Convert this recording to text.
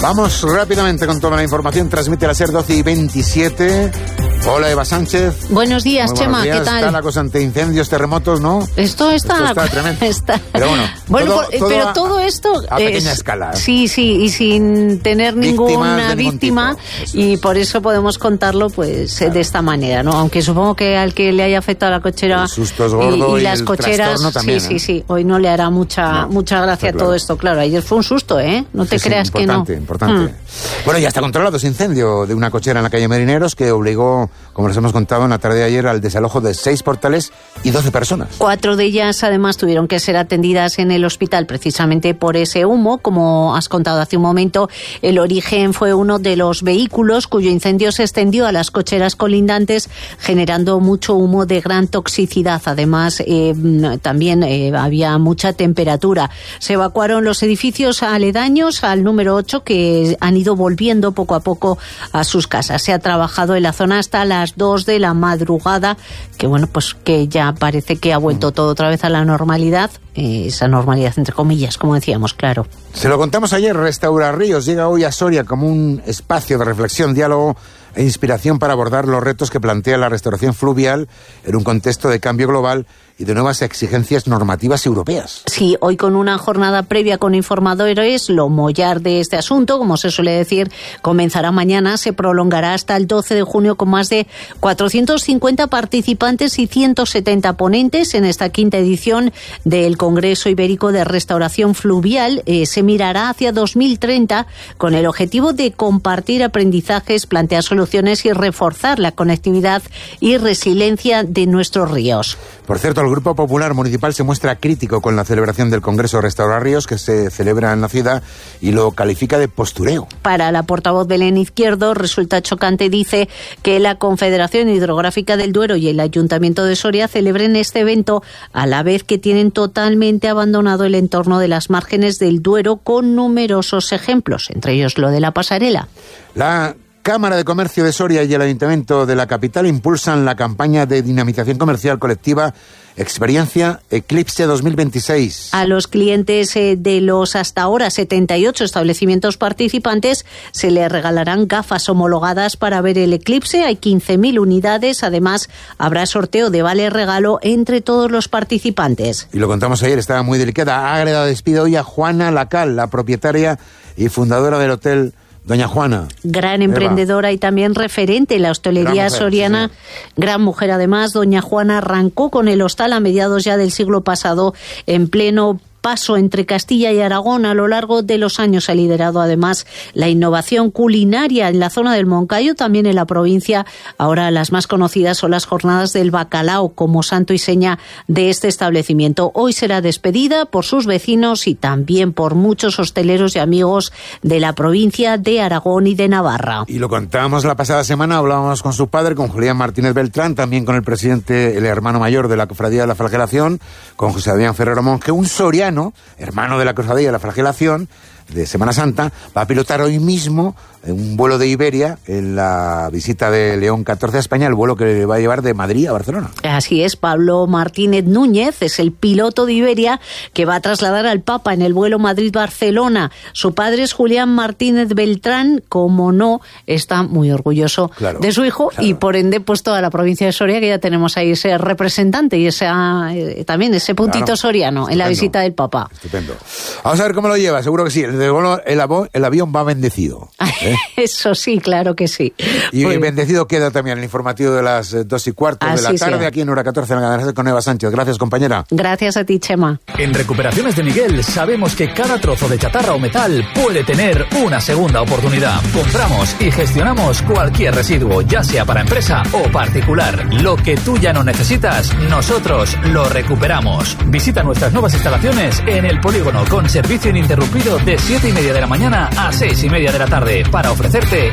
Vamos rápidamente con toda la información. Transmite la SER 12:27. Hola, Eva Sánchez. Buenos días, Chema, días. ¿qué tal? Está la cosa ante incendios, terremotos, ¿no? Esto está tremendo. Está. Pero bueno, todo esto a pequeña escala. Sí, y sin tener ninguna víctima, y por eso podemos contarlo pues claro, de esta manera, ¿no? Aunque supongo que al que le haya afectado la cochera el susto es gordo y las cocheras, también, sí, hoy no le hará mucha gracia todo esto, claro. Ayer fue un susto, ¿eh? No te creas que no. Importante. Bueno, ya está controlado ese incendio de una cochera en la calle Marineros que obligó, como les hemos contado en la tarde de ayer, al desalojo de 6 portales y 12 personas. 4 de ellas, además, tuvieron que ser atendidas en el hospital precisamente por ese humo. Como has contado hace un momento, el origen fue uno de los vehículos cuyo incendio se extendió a las cocheras colindantes, generando mucho humo de gran toxicidad. Además, también había mucha temperatura. Se evacuaron los edificios aledaños al número 8, que han ido volviendo poco a poco a sus casas. Se ha trabajado en la zona hasta las 2 de la madrugada, que bueno, pues que ya parece que ha vuelto todo otra vez a la normalidad, esa normalidad entre comillas, como decíamos, claro. Se lo contamos ayer, Restauraríos llega hoy a Soria como un espacio de reflexión, diálogo e inspiración para abordar los retos que plantea la restauración fluvial en un contexto de cambio global y de nuevas exigencias normativas europeas. Sí, hoy con una jornada previa con informadores, lo mollar de este asunto, como se suele decir, comenzará mañana, se prolongará hasta el 12 de junio con más de 450 participantes y 170 ponentes en esta 5ª edición del Congreso Ibérico de Restauración Fluvial. Se mirará hacia 2030 con el objetivo de compartir aprendizajes, plantear soluciones y reforzar la conectividad y resiliencia de nuestros ríos. Por cierto, el Grupo Popular Municipal se muestra crítico con la celebración del Congreso Restauraríos que se celebra en la ciudad y lo califica de postureo. Para la portavoz Belén Izquierdo resulta chocante, dice, que la Confederación Hidrográfica del Duero y el Ayuntamiento de Soria celebren este evento a la vez que tienen totalmente abandonado el entorno de las márgenes del Duero, con numerosos ejemplos, entre ellos lo de la pasarela. La Cámara de Comercio de Soria y el Ayuntamiento de la capital impulsan la campaña de dinamización comercial colectiva Experiencia Eclipse 2026. A los clientes de los hasta ahora 78 establecimientos participantes se les regalarán gafas homologadas para ver el eclipse. Hay 15.000 unidades. Además, habrá sorteo de vale regalo entre todos los participantes. Y lo contamos ayer, estaba muy delicada. Ágreda despide hoy a Juana Lacal, la propietaria y fundadora del hotel Doña Juana. Gran emprendedora y también referente en la hostelería soriana. Sí. Gran mujer además. Doña Juana arrancó con el hostal a mediados ya del siglo pasado, en pleno paso entre Castilla y Aragón. A lo largo de los años ha liderado además la innovación culinaria en la zona del Moncayo, también en la provincia. Ahora las más conocidas son las jornadas del bacalao como santo y seña de este establecimiento. Hoy será despedida por sus vecinos y también por muchos hosteleros y amigos de la provincia de Aragón y de Navarra. Y lo contábamos la pasada semana, hablábamos con su padre, con Julián Martínez Beltrán, también con el presidente, el hermano mayor de la Cofradía de la Flagelación, con José Adrián Ferrero Monje, un soriano, hermano de la Cofradía de la Flagelación de Semana Santa, va a pilotar hoy mismo un vuelo de Iberia en la visita de León XIV a España, el vuelo que le va a llevar de Madrid a Barcelona. Así es, Pablo Martínez Núñez es el piloto de Iberia que va a trasladar al Papa en el vuelo Madrid-Barcelona. Su padre es Julián Martínez Beltrán, como no, está muy orgulloso de su hijo, y por ende pues toda la provincia de Soria, que ya tenemos ahí ese representante y también ese puntito soriano. Estupendo. En la visita del Papa. Estupendo. Vamos a ver cómo lo lleva, seguro que sí. El avión va bendecido. Eso sí, claro que sí. Y bendecido queda también el informativo de las 2:15 de la tarde, aquí en Hora 14 en la cadena con Eva Sánchez. Gracias, compañera. Gracias a ti, Chema. En Recuperaciones de Miguel sabemos que cada trozo de chatarra o metal puede tener una segunda oportunidad. Compramos y gestionamos cualquier residuo, ya sea para empresa o particular. Lo que tú ya no necesitas, nosotros lo recuperamos. Visita nuestras nuevas instalaciones en el polígono, con servicio ininterrumpido de 7:30 de la mañana a 6:30 de la tarde, para ofrecerte